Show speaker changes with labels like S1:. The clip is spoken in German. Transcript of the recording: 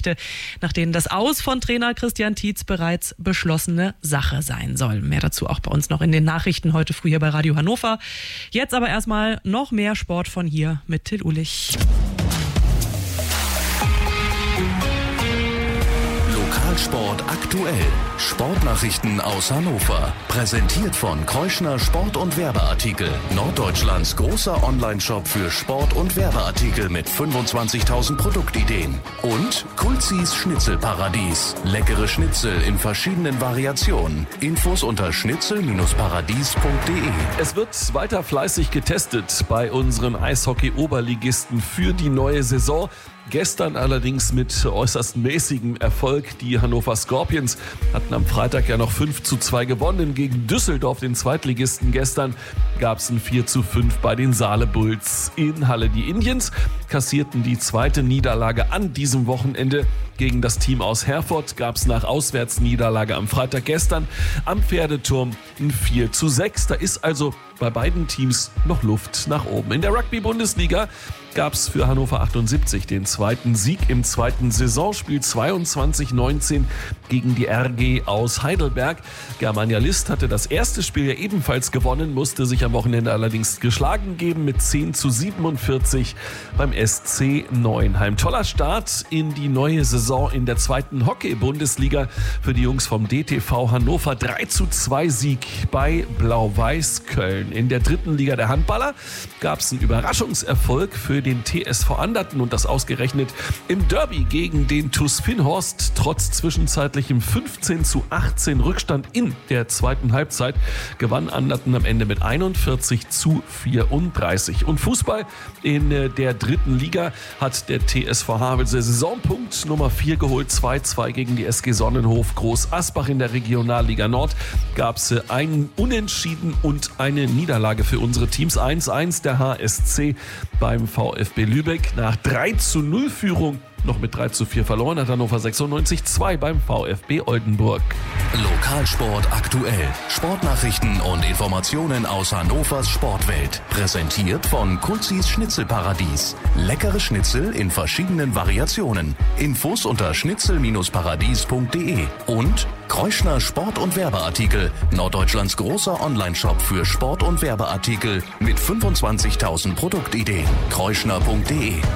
S1: Gerüchte, nach denen das Aus von Trainer Christian Tietz bereits beschlossene Sache sein soll. Mehr dazu auch bei uns noch in den Nachrichten heute früh hier bei Radio Hannover. Jetzt aber erstmal noch mehr Sport von hier mit Till Uhlich.
S2: Lokalsport aktuell. Sportnachrichten aus Hannover. Präsentiert von Kreuschner Sport- und Werbeartikel. Norddeutschlands großer Onlineshop für Sport- und Werbeartikel mit 25.000 Produktideen. Und Kulzis Schnitzelparadies. Leckere Schnitzel in verschiedenen Variationen. Infos unter schnitzel-paradies.de.
S3: Es wird weiter fleißig getestet bei unseren Eishockey-Oberligisten für die neue Saison. Gestern allerdings mit äußerst mäßigem Erfolg. Die Hannover Scorpions hatten am Freitag ja noch 5:2 gewonnen gegen Düsseldorf, den Zweitligisten. Gestern gab es ein 4:5 bei den Saale Bulls in Halle. Die Indians kassierten die zweite Niederlage an diesem Wochenende. Gegen das Team aus Herford gab es nach Auswärtsniederlage am Freitag gestern am Pferdeturm ein 4:6. Da ist also bei beiden Teams noch Luft nach oben. In der Rugby-Bundesliga gab es für Hannover 78 den zweiten Sieg im zweiten Saisonspiel 22:19 gegen die RG aus Heidelberg. Germania List hatte das erste Spiel ja ebenfalls gewonnen, musste sich am Wochenende allerdings geschlagen geben mit 10:47 beim SC Neuenheim. Toller Start in die neue Saison in der zweiten Hockey-Bundesliga für die Jungs vom DTV Hannover. 3:2 Sieg bei Blau-Weiß Köln. In der dritten Liga der Handballer gab es einen Überraschungserfolg für den TSV Anderten und das ausgerechnet im Derby gegen den TuS Finnhorst. Trotz zwischenzeitlichem 15:18 Rückstand in der zweiten Halbzeit gewann Anderten am Ende mit 41:34. Und Fußball in der dritten Liga hat der TSV Havelse Saisonpunkt Nummer 4 geholt. 2:2 gegen die SG Sonnenhof Groß Asbach. In der Regionalliga Nord gab es einen Unentschieden und eine Niederlage für unsere Teams. 1:1 der HSC beim VfB Lübeck. Nach 3:0 Führung noch mit 3:4 verloren hat Hannover 96 2 beim VfB Oldenburg.
S2: Lokalsport aktuell. Sportnachrichten und Informationen aus Hannovers Sportwelt. Präsentiert von Kulzis Schnitzelparadies. Leckere Schnitzel in verschiedenen Variationen. Infos unter schnitzel-paradies.de. Und Kreuschner Sport- und Werbeartikel. Norddeutschlands großer Onlineshop für Sport- und Werbeartikel mit 25.000 Produktideen. Kreuschner.de.